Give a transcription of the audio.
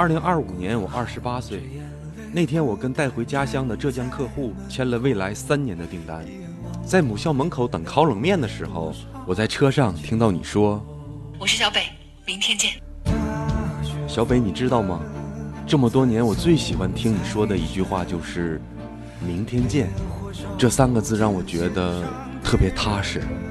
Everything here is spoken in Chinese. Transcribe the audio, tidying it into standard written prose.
2025年我28岁，那天我跟带回家乡的浙江客户签了未来3年的订单。在母校门口等烤冷面的时候，我在车上听到你说：“ 我是小北，明天见。” 小北，你知道吗？这么多年，我最喜欢听你说的一句话就是“明天见”，这3个字让我觉得特别踏实。